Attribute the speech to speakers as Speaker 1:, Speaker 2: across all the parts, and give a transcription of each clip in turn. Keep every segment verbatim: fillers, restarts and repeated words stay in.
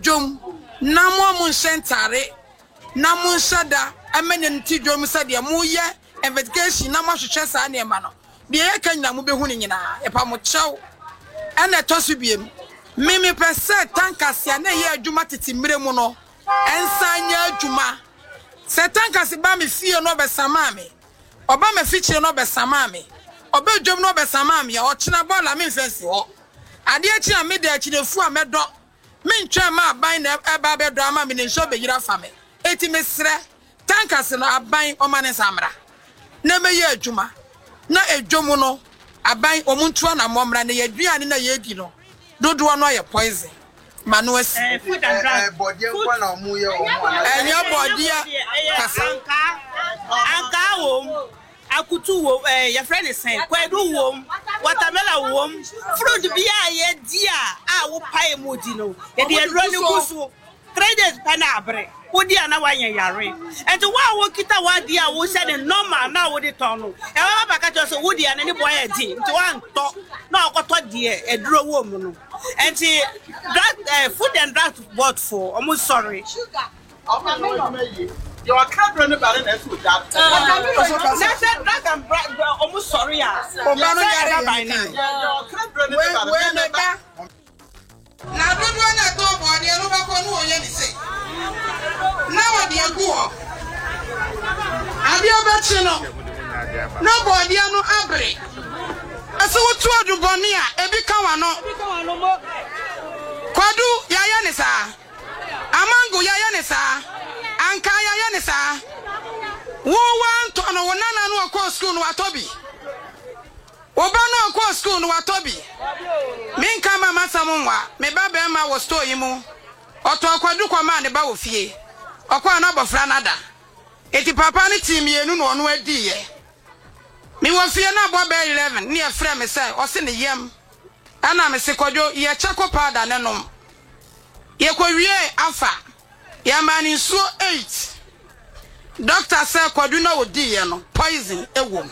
Speaker 1: dwom na mo mo nsentare na mo nsada amene nti dwom sade mo ye investigation na mo hwehwe saa ne ma no de ye kan na mo behu ne nyina e pa mo chew ana tosu biem mimi pese tankasia na ye adwuma tete mire mu no ensanya adwuma se tankasi ba me fie no be samame oba me fiche no be samame oba dwom no be samame ya o chena bola me fensi ho ade achi na me de achi defu a medo me ntwa ma aban na eba bedo ama me ne nso be yira fa me eti me sre tankasi no aban o ma ne samra na me ye adwuma na edwom no aban omuntu na momra na ye duane na ye di no dodo no ye poison manuas
Speaker 2: eh food and drug
Speaker 3: body kwa na omu ye omu
Speaker 1: enyo body
Speaker 2: kasa anka wo akutu wo eh your friend is saying kwadu wo watermelon wo fruit bi a ye di a a wo pae mo di no ye de adro ni kuso three days pa na abre wo di ana wanye yare enti wa wo kita wa di a wo se the normal na wo di ton no e wa ba ka to so wo di ana ni boy e di enti wa nto na okoto di e adro wo mu no enti that food and drug board for almost sorry
Speaker 3: you are covering about it food that
Speaker 2: that drug and drug almost sorry ah
Speaker 1: oba no yare
Speaker 2: by now
Speaker 3: you are covering about it
Speaker 1: na dodo na to body no ba ko no oye ni se na wodi agu abi obachi no na body no abre aso wotu aduboni a ebi ka wa no kwadu yaya ni sa amango yaya ni sa anka yaya ni sa wo wan to no wonana no akọ school no atobi oba no akọ school no atobi min ka mama samunwa me baba ma wo store yi mu oto akwadu kwa ma ne ba wo fie okwa na bofra nada eti papa ni team yenu no no adi ye mi wo fie na bo be eleven ni e frɛ me say o se ne yam ana me se kwadwo ye chako powder ne nom ye kwawie afa ya mani nsuo eight doctor say kwadu na odi ye no poison ewom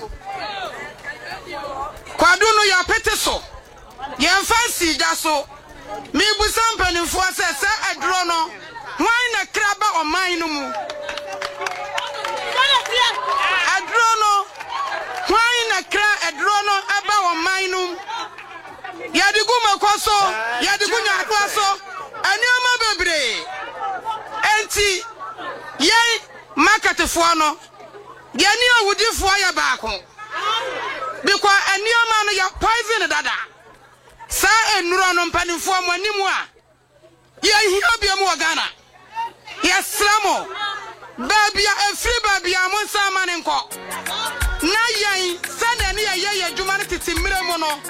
Speaker 1: kwadu no ya pete so ye fancy da so mi busam panimfo se se adro no hwan na kraba oman no mu adro no hwan na kra adro no aba oman no yadigu makoso yadigu nyatwa so anioma bebre enti ye market fo no ye ni awudifo ya baako because anioma no ya poison dada sa enuro no mpanifo mo animu a ye hia bia mo Ghana ye sramo babia efri babia mo sama ne nko na yen sa na ne ye ye adwuma ne tete mire mo no